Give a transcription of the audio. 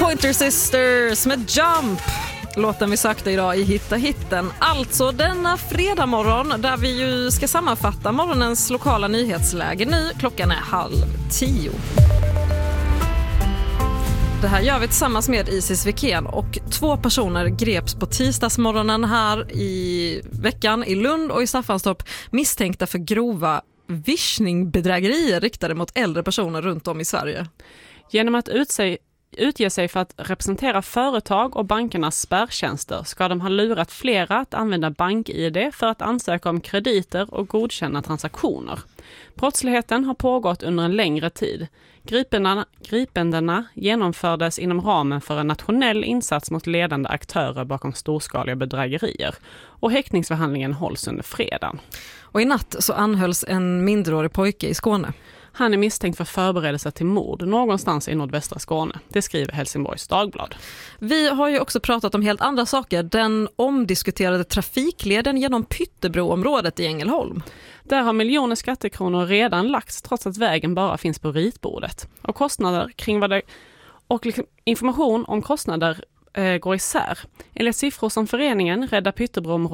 Pointer Sisters med Jump. Låten vi sökte idag i Hitta Hitten. Alltså denna fredag morgon där vi ju ska sammanfatta morgonens lokala nyhetsläge nu. Klockan är 9:30. Det här gör vi tillsammans med Isis Wiken och 2 personer greps på tisdagsmorgonen här i veckan i Lund och i Staffanstorp misstänkta för grova vishningbedrägerier riktade mot äldre personer runt om i Sverige. Genom att utge sig för att representera företag och bankernas spärrtjänster ska de ha lurat flera att använda bank-ID för att ansöka om krediter och godkänna transaktioner. Brottsligheten har pågått under en längre tid. Gripandena genomfördes inom ramen för en nationell insats mot ledande aktörer bakom storskaliga bedrägerier och häktningsförhandlingen hålls under fredagen. Och i natt så anhölls en minderårig pojke i Skåne. Han är misstänkt för förberedelse till mord någonstans i nordvästra Skåne. Det skriver Helsingborgs Dagblad. Vi har ju också pratat om helt andra saker. Den omdiskuterade trafikleden genom Pyttebroområdet i Ängelholm. Där har miljoner skattekronor redan lagts trots att vägen bara finns på ritbordet. Och kostnader kring information om kostnader går isär. Enligt siffror som föreningen Rädda Pyttebroområdet